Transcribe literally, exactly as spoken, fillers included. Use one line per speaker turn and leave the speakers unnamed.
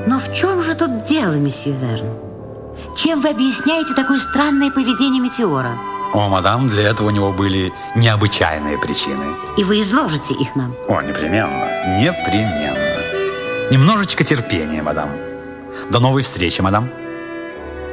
Но в чем же тут дело, месье Верн? Чем вы объясняете такое странное поведение метеора?
О, мадам, для этого у него были необычайные причины.
И вы изложите их нам?
О, непременно, непременно. Немножечко терпения, мадам. До новой встречи, мадам.